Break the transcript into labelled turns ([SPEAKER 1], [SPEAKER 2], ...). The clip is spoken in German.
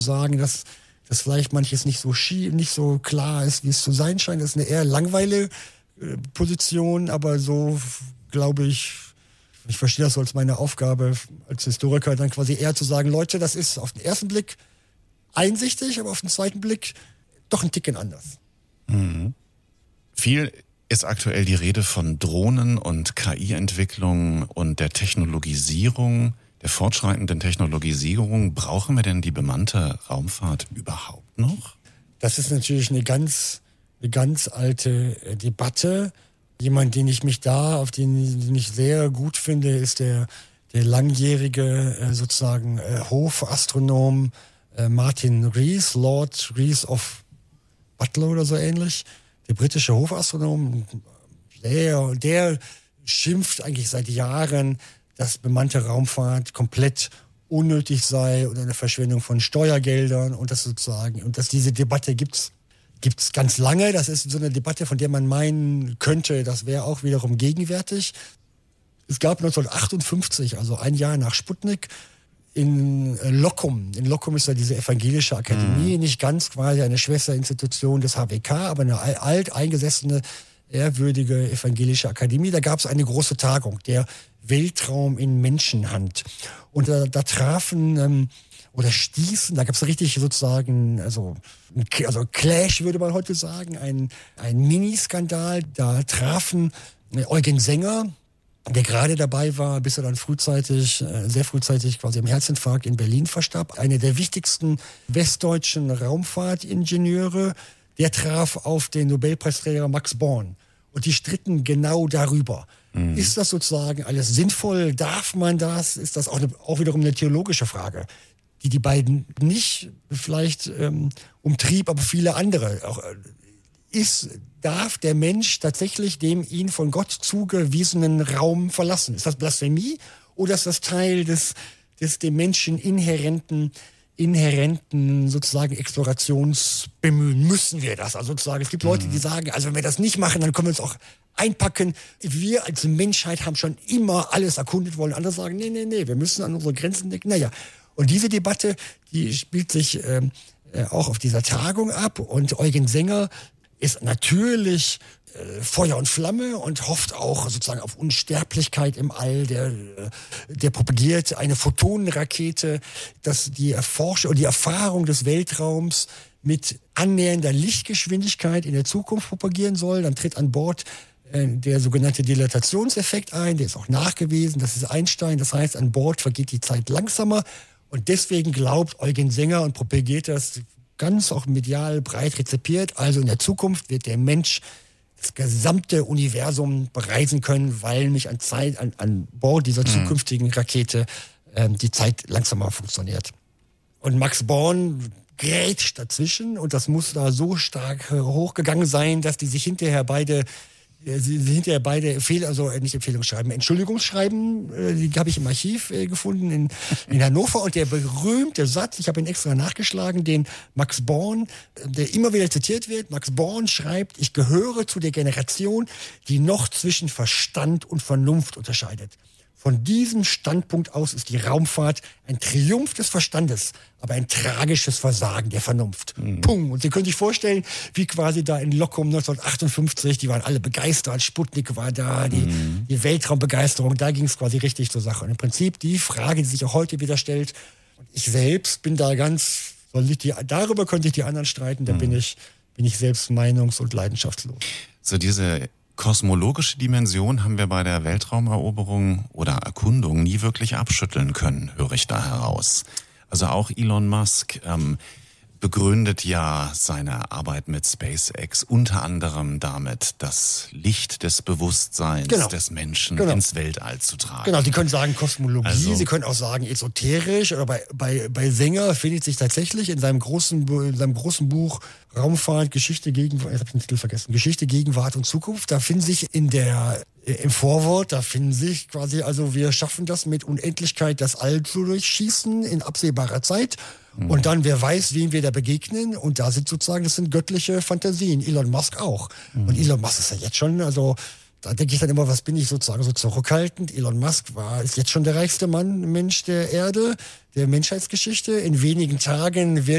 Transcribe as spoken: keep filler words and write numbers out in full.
[SPEAKER 1] sagen, dass, dass vielleicht manches nicht so schi- nicht so klar ist, wie es zu sein scheint. Das ist eine eher langweilige äh, Position, aber so glaube ich, ich verstehe das so als meine Aufgabe als Historiker, dann quasi eher zu sagen, Leute, das ist auf den ersten Blick einsichtig, aber auf den zweiten Blick doch ein Ticken anders.
[SPEAKER 2] Mhm. Viel ist aktuell die Rede von Drohnen und K I-Entwicklung und der Technologisierung, der fortschreitenden Technologisierung. Brauchen wir denn die bemannte Raumfahrt überhaupt noch?
[SPEAKER 1] Das ist natürlich eine ganz, eine ganz alte äh, Debatte. Jemand, den ich mich da, auf den, den ich sehr gut finde, ist der, der langjährige äh, sozusagen äh, Hofastronom äh, Martin Rees, Lord Rees of Butler oder so ähnlich. Der britische Hofastronom, der, der schimpft eigentlich seit Jahren, dass bemannte Raumfahrt komplett unnötig sei oder eine Verschwendung von Steuergeldern und das sozusagen, und dass diese Debatte gibt's gibt's ganz lange. Das ist so eine Debatte, von der man meinen könnte, das wäre auch wiederum gegenwärtig. Es gab neunzehnhundertachtundfünfzig, also ein Jahr nach Sputnik, in Locum. In Locum ist ja diese evangelische Akademie, mhm. nicht ganz quasi eine Schwesterinstitution des H W K, aber eine alt eingesessene, ehrwürdige evangelische Akademie. Da gab es eine große Tagung, der Weltraum in Menschenhand. Und da, da trafen ähm, oder stießen, da gab es richtig sozusagen, also, also Clash würde man heute sagen, ein, ein Miniskandal. Da trafen Eugen Sänger, der gerade dabei war, bis er dann frühzeitig, sehr frühzeitig quasi am Herzinfarkt in Berlin verstarb. Einer der wichtigsten westdeutschen Raumfahrtingenieure, der traf auf den Nobelpreisträger Max Born. Und die stritten genau darüber. Mhm. Ist das sozusagen alles sinnvoll? Darf man das? Ist das auch, eine, auch wiederum eine theologische Frage, die die beiden nicht vielleicht ähm, umtrieb, aber viele andere auch äh, ist, darf der Mensch tatsächlich dem ihn von Gott zugewiesenen Raum verlassen? Ist das Blasphemie oder ist das Teil des, des dem Menschen inhärenten, inhärenten sozusagen Explorationsbemühen? Müssen wir das? Also sozusagen, es gibt Leute, die sagen, also wenn wir das nicht machen, dann können wir uns auch einpacken. Wir als Menschheit haben schon immer alles erkundet wollen. Andere sagen, nee, nee, nee, wir müssen an unsere Grenzen denken. Naja, und diese Debatte, die spielt sich ähm, äh, auch auf dieser Tagung ab und Eugen Sänger ist natürlich äh, Feuer und Flamme und hofft auch sozusagen auf Unsterblichkeit im All. Der, äh, der propagiert eine Photonenrakete, dass die Erforschung und die Erfahrung des Weltraums mit annähernder Lichtgeschwindigkeit in der Zukunft propagieren soll. Dann tritt an Bord äh, der sogenannte Dilatationseffekt ein. Der ist auch nachgewiesen. Das ist Einstein. Das heißt, an Bord vergeht die Zeit langsamer. Und deswegen glaubt Eugen Sänger und propagiert das ganz auch medial breit rezipiert. Also in der Zukunft wird der Mensch das gesamte Universum bereisen können, weil nicht an Zeit, an, an Bord dieser zukünftigen Rakete ähm, die Zeit langsamer funktioniert. Und Max Born grätscht dazwischen und das muss da so stark hochgegangen sein, dass die sich hinterher beide Sie sind hinterher beide Fehl, also nicht Empfehlungsschreiben, Entschuldigungsschreiben, äh, die habe ich im Archiv äh, gefunden in, in Hannover. Und der berühmte Satz, ich habe ihn extra nachgeschlagen, den Max Born, der immer wieder zitiert wird. Max Born schreibt, ich gehöre zu der Generation, die noch zwischen Verstand und Vernunft unterscheidet. Von diesem Standpunkt aus ist die Raumfahrt ein Triumph des Verstandes, aber ein tragisches Versagen der Vernunft. Mhm. Pum. Und Sie können sich vorstellen, wie quasi da in Locum neunzehnhundertachtundfünfzig, die waren alle begeistert, Sputnik war da, die, mhm. die Weltraumbegeisterung, da ging es quasi richtig zur Sache. Und im Prinzip die Frage, die sich auch heute wieder stellt, und ich selbst bin da ganz, soll ich die, darüber können sich die anderen streiten, da mhm. bin ich, bin ich selbst meinungs- und leidenschaftslos.
[SPEAKER 2] So diese kosmologische Dimension haben wir bei der Weltraumeroberung oder Erkundung nie wirklich abschütteln können, höre ich da heraus. Also auch Elon Musk ähm, begründet ja seine Arbeit mit SpaceX unter anderem damit, das Licht des Bewusstseins genau. des Menschen genau. ins Weltall zu tragen.
[SPEAKER 1] Genau, Sie können sagen Kosmologie, also, Sie können auch sagen esoterisch, oder bei, bei, bei Sänger findet sich tatsächlich in seinem großen, in seinem großen Buch Raumfahrt, Geschichte, Gegenwart, jetzt habe ich den Titel vergessen, Geschichte, Gegenwart und Zukunft, da finden sich in der, im Vorwort, da finden sich quasi, also wir schaffen das mit Unendlichkeit, das All zu durchschießen in absehbarer Zeit. Und dann, wer weiß, wem wir da begegnen. Und da sind sozusagen, das sind göttliche Fantasien. Elon Musk auch. Mhm. Und Elon Musk ist ja jetzt schon, also da denke ich dann immer, was bin ich sozusagen so zurückhaltend. Elon Musk war, ist jetzt schon der reichste Mann, Mensch der Erde, der Menschheitsgeschichte. In wenigen Tagen wird